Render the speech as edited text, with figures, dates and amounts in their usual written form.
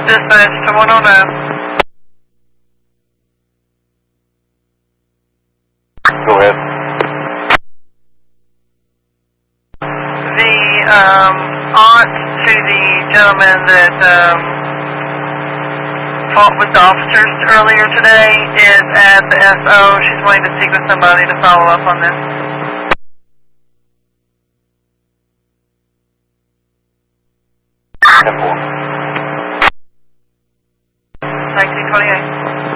Dispatch to 109. Go ahead. The aunt to the gentleman that fought with the officers earlier today is at the SO. She's wanting to speak with somebody to follow up on this. And 4. 1928.